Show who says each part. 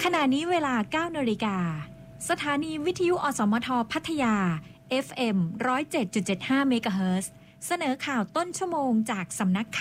Speaker 1: ขณะนี้เวลา 9 นาฬิกาสถานีวิทยุอสมทพัทยา FM 107.75 เมกะเฮิรตซ์เสนอข่าวต้นชั่วโมงจากสำนัก